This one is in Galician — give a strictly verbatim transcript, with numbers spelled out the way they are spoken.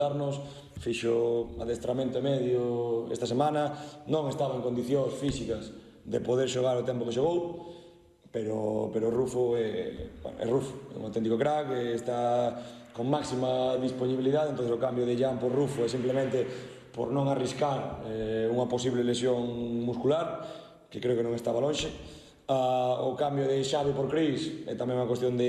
darnos, fixo adestramento e medio esta semana, non estaba en condicións físicas de poder xogar o tempo que xogou, pero, pero Rufo é, bueno, é Rufo, é un auténtico crack, está con máxima disponibilidade, entón o cambio de Jan por Rufo é simplemente por non arriscar eh, unha posible lesión muscular, que creo que non estaba lonxe. Uh, o cambio de Xavi por Cris é tamén unha cuestión de